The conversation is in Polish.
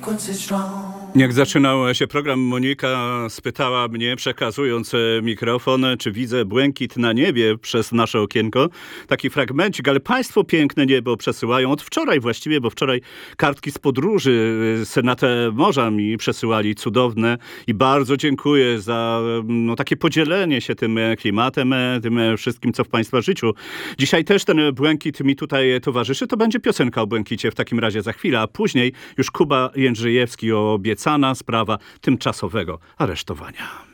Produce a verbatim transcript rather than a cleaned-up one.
Jak zaczynał się program, Monika spytała mnie, przekazując mikrofon, czy widzę błękit na niebie przez nasze okienko. Taki fragmencik, ale państwo piękne niebo przesyłają od wczoraj właściwie, bo wczoraj kartki z podróży z nad morza mi przesyłali cudowne i bardzo dziękuję za no, takie podzielenie się tym klimatem, tym wszystkim, co w państwa życiu. Dzisiaj też ten błękit mi tutaj towarzyszy. To będzie piosenka o błękicie w takim razie za chwilę, a później już Kuba Jędrzejewski, obiecana sprawa tymczasowego aresztowania.